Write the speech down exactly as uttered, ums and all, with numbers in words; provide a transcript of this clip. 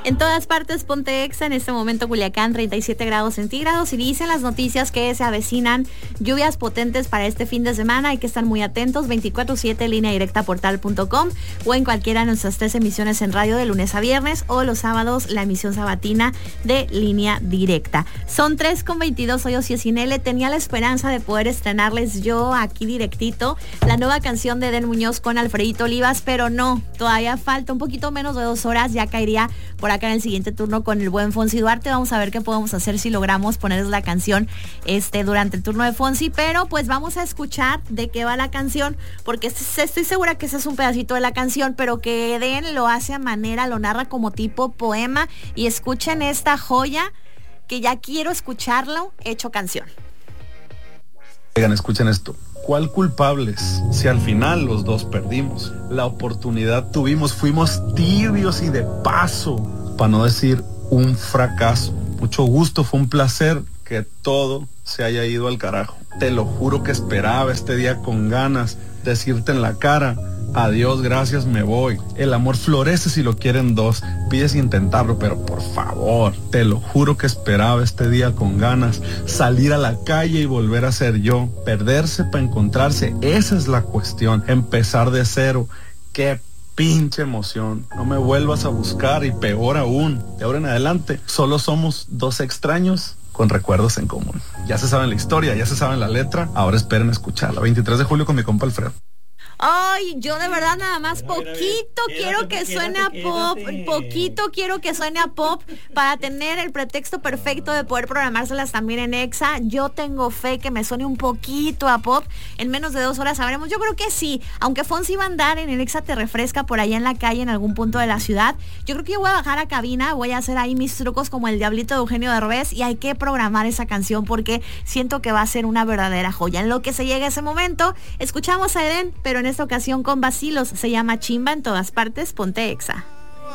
En todas partes, ponte Exa. En este momento Culiacán, treinta y siete grados centígrados. Y dicen las noticias que se avecinan lluvias potentes para este fin de semana. Hay que estar muy atentos. veinticuatro siete, línea directa portal punto com, o en cualquiera de nuestras tres emisiones en radio de lunes a viernes, o los sábados la emisión sabatina de línea directa. Son tres con veintidós. Soy Ociecinele. Tenía la esperanza de poder estrenarles yo aquí directito la nueva canción de Edén Muñoz con Alfredito Olivas, pero no, todavía falta un poquito menos de dos horas. Ya caería por acá en el siguiente turno con el buen Fonsi Duarte. Vamos a ver qué podemos hacer si logramos ponerles la canción este durante el turno de Fonsi, pero pues vamos a escuchar de qué va la canción, porque estoy segura que ese es un pedacito de la canción, pero que Edén lo hace a manera, lo narra como tipo poema, y escuchen esta joya que ya quiero escucharlo hecho canción. Oigan, escuchen esto. ¿Cuál culpables? Si al final los dos perdimos. La oportunidad tuvimos, fuimos tibios y de paso, para no decir un fracaso. Mucho gusto, fue un placer que todo se haya ido al carajo. Te lo juro que esperaba este día con ganas, decirte en la cara: adiós, gracias, me voy. El amor florece si lo quieren dos. Pides intentarlo, pero por favor, te lo juro que esperaba este día con ganas. Salir a la calle y volver a ser yo. Perderse para encontrarse, esa es la cuestión. Empezar de cero. Qué pinche emoción. No me vuelvas a buscar, y peor aún, de ahora en adelante, solo somos dos extraños con recuerdos en común. Ya se saben la historia, ya se saben la letra. Ahora esperen escucharla. veintitrés de julio con mi compa Alfredo. Ay, yo de verdad nada más poquito quiero que suene a pop, poquito quiero que suene a pop para tener el pretexto perfecto de poder programárselas también en Exa. Yo tengo fe que me suene un poquito a pop. En menos de dos horas sabremos. Yo creo que sí, aunque Fonsi va a andar en el Exa Te Refresca por allá en la calle, en algún punto de la ciudad. Yo creo que yo voy a bajar a cabina, voy a hacer ahí mis trucos como el Diablito de Eugenio Derbez, y hay que programar esa canción porque siento que va a ser una verdadera joya. En lo que se llegue ese momento, escuchamos a Edén, pero en esta ocasión con Vacilos. Se llama Chimba. En todas partes, ponte Exa.